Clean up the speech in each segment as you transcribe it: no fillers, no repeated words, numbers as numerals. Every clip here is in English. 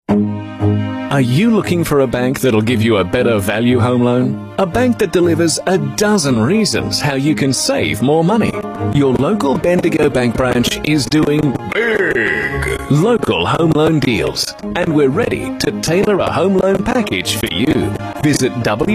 Are you looking for a bank that'll give you a better value home loan? A bank that delivers a dozen reasons how you can save more money. Your local Bendigo Bank branch is doing big local home loan deals, and we're ready to tailor a home loan package for you. Visit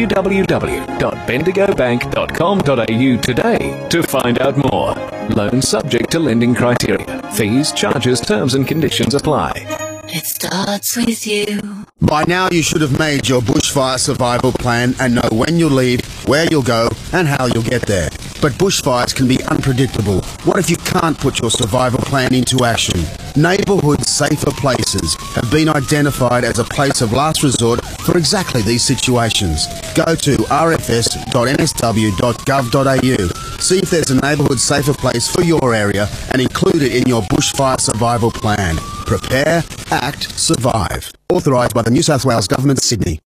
www.bendigobank.com.au today to find out more. Loan subject to lending criteria. Fees, charges, terms and conditions apply. It starts with you. By now you should have made your bushfire survival plan and know when you'll leave, where you'll go and how you'll get there. But bushfires can be unpredictable. What if you can't put your survival plan into action? Neighbourhood Safer Places have been identified as a place of last resort for exactly these situations. Go to rfs.nsw.gov.au, see if there's a neighbourhood safer place for your area and include it in your bushfire survival plan. Prepare, act, survive. Authorised by the New South Wales Government, Sydney.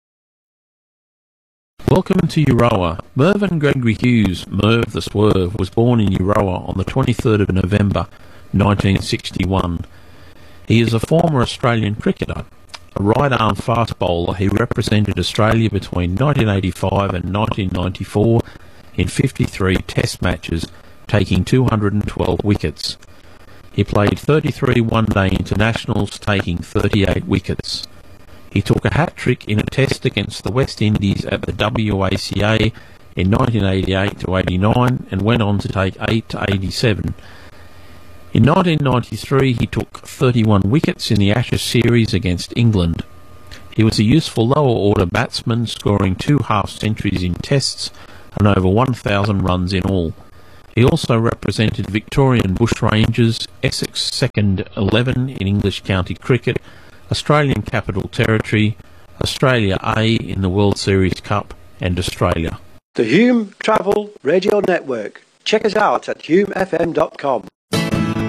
Welcome to Euroa. Mervyn Gregory Hughes, Merv the Swerve, was born in Euroa on the 23rd of November 1961. He is a former Australian cricketer. A right-arm fast bowler, he represented Australia between 1985 and 1994 in 53 Test matches, taking 212 wickets. He played 33 one-day internationals, taking 38 wickets. He took a hat-trick in a test against the West Indies at the WACA in 1988-89 and went on to take 8-87. In 1993 he took 31 wickets in the Ashes series against England. He was a useful lower-order batsman, scoring 2 half-centuries in tests and over 1,000 runs in all. He also represented Victorian Bushrangers, Essex Second 11 in English County Cricket, Australian Capital Territory, Australia A in the World Series Cup, and Australia. The Hume Travel Radio Network. Check us out at humefm.com.